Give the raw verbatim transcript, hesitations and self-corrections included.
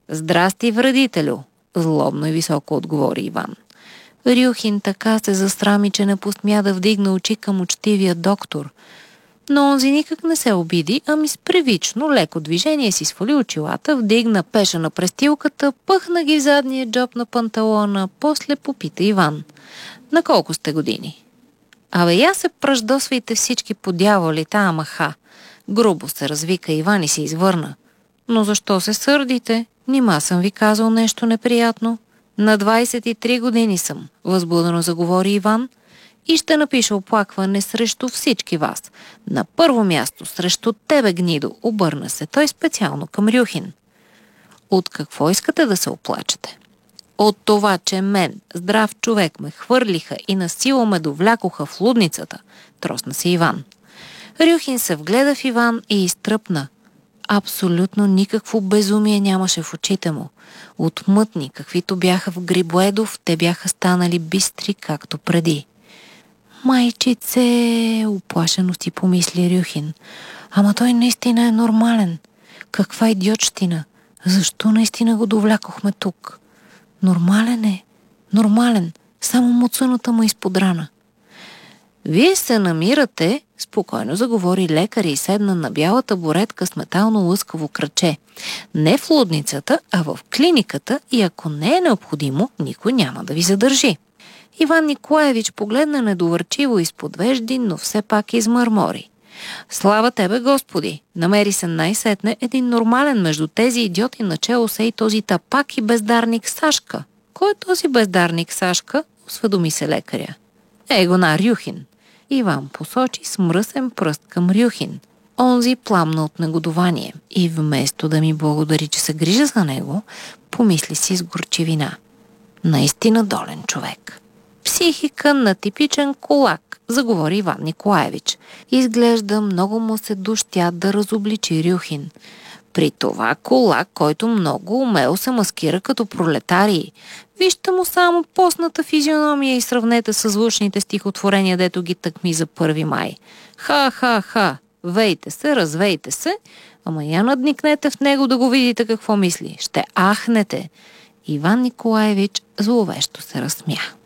Здрасти, вредителю, злобно и високо отговори Иван. Рюхин така се застрами, че не посмя да вдигна очи към учтивия доктор. Но онзи никак не се обиди, ами с привично леко движение си свали очилата, вдигна пеша на престилката, пъхна ги в задния джоб на панталона, после попита Иван. На колко сте години? Абе, я се пръждосвайте всички по дяволите, ама ха. Грубо се развика Иван и се извърна. Но защо се сърдите? Нима съм ви казал нещо неприятно. На двайсет и три години съм, възбудено заговори Иван, и ще напиша оплакване срещу всички вас. На първо място срещу тебе, гнидо, обърна се той специално към Рюхин. От какво искате да се оплачете? От това, че мен, здрав човек, ме хвърлиха и насилу ме довлякоха в лудницата, тросна се Иван. Рюхин се вгледа в Иван и изтръпна. Абсолютно никакво безумие нямаше в очите му. От мътни, каквито бяха в Грибоедов, те бяха станали бистри, както преди. Майчице, уплашено си помисли Рюхин. Ама той наистина е нормален. Каква идиотщина. Защо наистина го довлякохме тук? Нормален е. Нормален. Само муцуната му изподрана. Вие се намирате, спокойно заговори лекар и седна на бяла табуретка с метално лъскаво краче. Не в лудницата, а в клиниката и ако не е необходимо, никой няма да ви задържи. Иван Николаевич погледна недовърчиво изпод вежди, но все пак измърмори. Слава тебе, Господи! Намери се най-сетне един нормален между тези идиоти, начело се и този тапак и бездарник Сашка. Кой е този бездарник Сашка? Осведоми се лекаря. Его на Рюхин. Иван посочи с мръсен пръст към Рюхин. Онзи пламна от негодование и вместо да ми благодари, че се грижа за него, помисли си с горчивина. Наистина долен човек. Психика на типичен кулак, заговори Иван Николаевич. Изглежда много му се дощя да разобличи Рюхин. При това кулак, който много умело се маскира като пролетарии. Вижте му само постната физиономия и сравнете с звучните стихотворения, дето ги тъкми за първи май. Ха-ха-ха, вейте се, развейте се, ама я надникнете в него да го видите какво мисли. Ще ахнете. Иван Николаевич зловещо се разсмя.